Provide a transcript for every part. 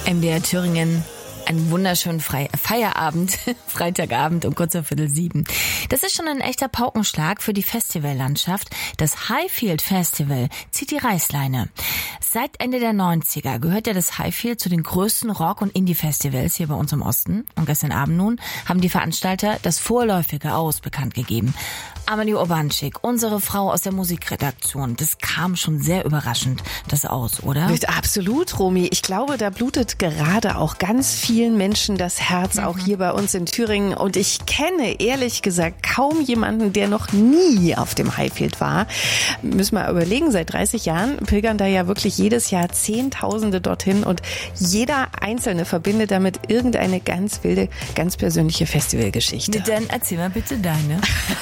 MDR Thüringen. Einen wunderschönen Feierabend, Freitagabend um kurz vor 6:45. Das ist schon ein echter Paukenschlag für die Festivallandschaft. Das Highfield Festival zieht die Reißleine. Seit Ende der 90er gehört ja das Highfield zu den größten Rock- und Indie-Festivals hier bei uns im Osten. Und gestern Abend nun haben die Veranstalter das vorläufige Aus bekannt gegeben. Amelie Urbanczyk, unsere Frau aus der Musikredaktion, das kam schon sehr überraschend, das Aus, oder? Absolut, Romy. Ich glaube, da blutet gerade auch ganz vielen Menschen das Herz, auch hier bei uns in Thüringen. Und ich kenne ehrlich gesagt kaum jemanden, der noch nie auf dem Highfield war. Müssen wir überlegen, seit 30 Jahren pilgern da ja wirklich jedes Jahr Zehntausende dorthin und jeder Einzelne verbindet damit irgendeine ganz wilde, ganz persönliche Festivalgeschichte. Dann erzähl mal bitte deine.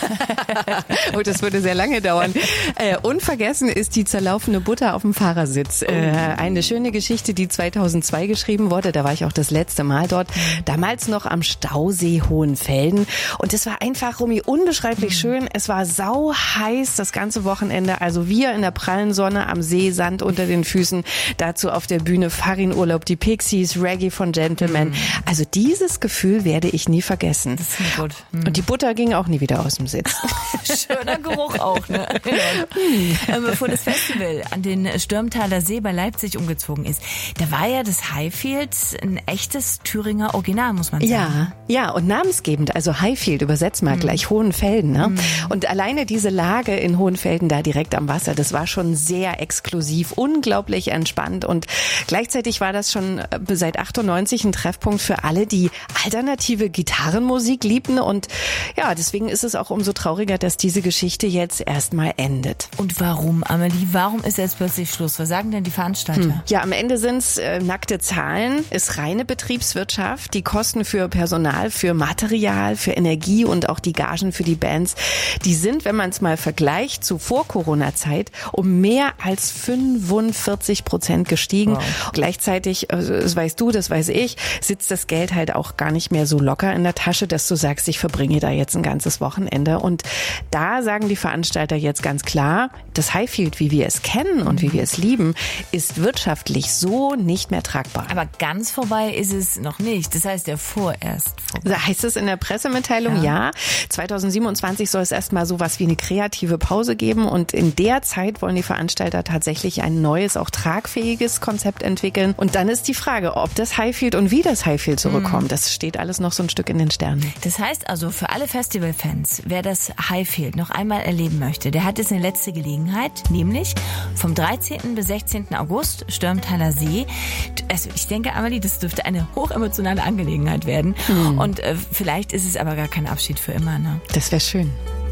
Oh, das würde sehr lange dauern. Unvergessen ist die zerlaufene Butter auf dem Fahrersitz. Eine schöne Geschichte, die 2002 geschrieben wurde. Da war ich auch das letzte Mal dort. Damals noch am Stausee Hohenfelden. Und es war einfach, Romy, unbeschreiblich schön. Es war sau heiß das ganze Wochenende. Also wir in der prallen Sonne am See, Sand unter den Füßen. Dazu auf der Bühne Farin-Urlaub, die Pixies, Reggae von Gentleman. Also dieses Gefühl werde ich nie vergessen. Das ist gut. Und die Butter ging auch nie wieder aus dem Sitz. Schöner Geruch auch, ne? Bevor das Festival an den Stürmtaler See bei Leipzig umgezogen ist, da war ja das Highfield ein echtes Thüringer Original, muss man sagen. Ja, und namensgebend, also Highfield, übersetzt mal gleich Hohenfelden, ne? Und alleine diese Lage in Hohenfelden da direkt am Wasser, das war schon sehr exklusiv, unglaublich entspannt und gleichzeitig war das schon seit 98 ein Treffpunkt für alle, die alternative Gitarrenmusik liebten und ja, deswegen ist es auch umso trauriger, dass diese Geschichte jetzt erstmal endet. Und warum, Amelie? Warum ist jetzt plötzlich Schluss? Was sagen denn die Veranstalter? Ja, am Ende sind's nackte Zahlen, ist reine Betriebswirtschaft. Die Kosten für Personal, für Material, für Energie und auch die Gagen für die Bands, die sind, wenn man es mal vergleicht zu Vor-Corona-Zeit, um mehr als 45% gestiegen. Wow. Gleichzeitig, das weißt du, das weiß ich, sitzt das Geld halt auch gar nicht mehr so locker in der Tasche, dass du sagst, ich verbringe da jetzt ein ganzes Wochenende. Und da sagen die Veranstalter jetzt ganz klar, das Highfield, wie wir es kennen und wie wir es lieben, ist wirtschaftlich so nicht mehr tragbar. Aber ganz vorbei ist es noch nicht. Das heißt ja vorerst vorbei. Da heißt es in der Pressemitteilung, ja. 2027 soll es erstmal sowas wie eine kreative Pause geben und in der Zeit wollen die Veranstalter tatsächlich ein neues, auch tragfähiges Konzept entwickeln. Und dann ist die Frage, ob das Highfield und wie das Highfield zurückkommt. Das steht alles noch so ein Stück in den Sternen. Das heißt also für alle Festivalfans, wer das Highfield noch einmal erleben möchte, der hat jetzt eine letzte Gelegenheit, nämlich vom 13. bis 16. August, Stürmtaler See. Also ich denke, Amelie, das dürfte eine hochemotionale Angelegenheit werden. Und vielleicht ist es aber gar kein Abschied für immer, ne? Das wäre schön.